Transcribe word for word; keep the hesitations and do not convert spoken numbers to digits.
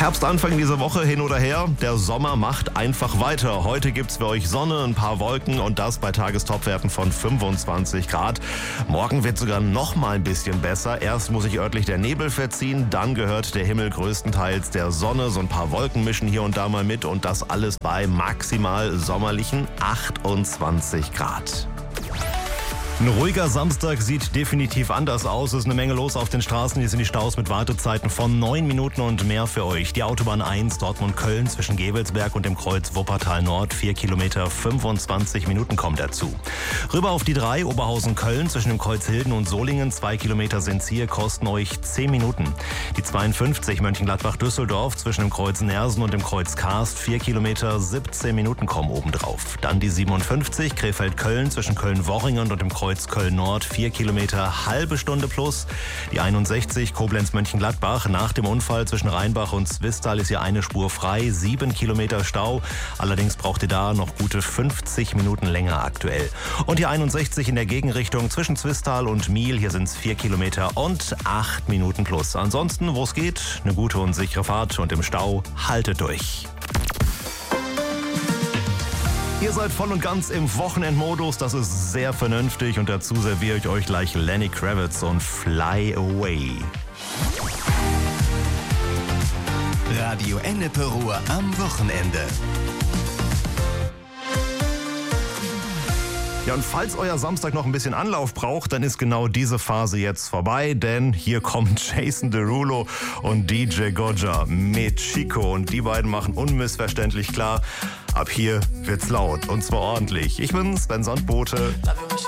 Herbstanfang in dieser Woche hin oder her. Der Sommer macht einfach weiter. Heute gibt's für euch Sonne, ein paar Wolken und das bei Tagestopwerten von fünfundzwanzig Grad. Morgen wird sogar noch mal ein bisschen besser. Erst muss sich örtlich der Nebel verziehen, dann gehört der Himmel größtenteils der Sonne. So ein paar Wolken mischen hier und da mal mit und das alles bei maximal sommerlichen achtundzwanzig Grad. Ein ruhiger Samstag sieht definitiv anders aus. Es ist eine Menge los auf den Straßen. Hier sind die Staus mit Wartezeiten von neun Minuten und mehr für euch. Die Autobahn eins Dortmund-Köln zwischen Gevelsberg und dem Kreuz Wuppertal Nord. vier Kilometer, fünfundzwanzig Minuten kommen dazu. Rüber auf die drei Oberhausen-Köln zwischen dem Kreuz Hilden und Solingen. zwei Kilometer sind's hier, kosten euch zehn Minuten. Die zweiundfünfzig Mönchengladbach-Düsseldorf zwischen dem Kreuz Nersen und dem Kreuz Karst. vier Kilometer, siebzehn Minuten kommen obendrauf. Dann die siebenundfünfzig Krefeld-Köln zwischen Köln-Worringen und dem Kreuz Köln-Nord, vier Kilometer, halbe Stunde plus. Die einundsechzig Koblenz-Mönchengladbach. Nach dem Unfall zwischen Rheinbach und Zwistal ist hier eine Spur frei, sieben Kilometer Stau. Allerdings braucht ihr da noch gute fünfzig Minuten länger aktuell. Und die einundsechzig in der Gegenrichtung zwischen Zwistal und Miel. Hier sind es vier Kilometer und acht Minuten plus. Ansonsten, wo es geht, eine gute und sichere Fahrt und im Stau haltet durch. Ihr seid voll und ganz im Wochenendmodus, das ist sehr vernünftig und dazu serviere ich euch gleich Lenny Kravitz und Fly Away. Radio Ennepe Ruhr am Wochenende. Ja, und falls euer Samstag noch ein bisschen Anlauf braucht, dann ist genau diese Phase jetzt vorbei, denn hier kommen Jason Derulo und D J Gojja mit Chico und die beiden machen unmissverständlich klar, ab hier wird's laut und zwar ordentlich. Ich bin Sven Sandbote.